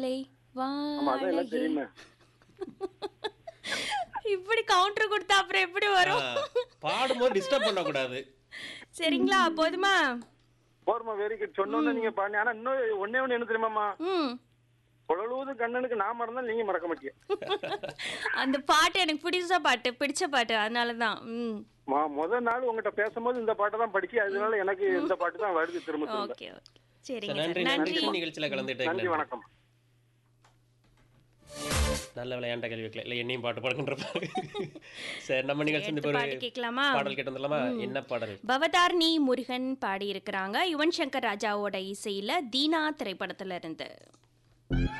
ஆமா அதான் எல்லாம் வாழையே தெரியுமே. இப்படி கவுண்டர் கொடுத்தா அப்புறம் எப்படி ஆ, வரும்? பாடும்போது டிஸ்டர்ப் பண்ணக்கூடாது. சரிங்களா, போதுமா? போர்மா வெரி குட் சொன்னோன்னு நீங்க பாருங்க. ஆனா இன்னும் ஒன்னே ஒண்ணு என்ன தெரியுமாமா? ம். குழலுவது கண்ணனுக்கு நான் மறந்தா நீங்க மறக்க மாட்டீங்க. அந்த பாட்டு எனக்கு பிடிச்ச பாட்டு அதனாலதான். ம். முதல் நாள் உங்ககிட்ட பேசும்போது இந்த பாட்டை தான் படிச்சு அதனால எனக்கு இந்த பாட்டு தான் வருது திரும்ப திரும்ப. Okay okay. சரி, சரிங்க நன்றி சார், நன்றி நன்றி. நிகழ்ச்சியில நன்றி கலந்துட்டேன். வணக்கம். நல்ல விளையாண்ட கேள்வி வைக்கல இல்ல என்னையும் பாட்டு பாடுகின்ற சரி நம்ம நிகழ்ச்சி அடுத்த ஒரு பாட்டு கேட்கலாமா? பாடல் கேட்டு வந்துடலாமா? என்ன பாடல்? பவதார்னி முருகன் பாடி இருக்கிறாங்க யுவன் சங்கர் ராஜாவோட இசையில தீனா திரைப்படத்துல இருந்து.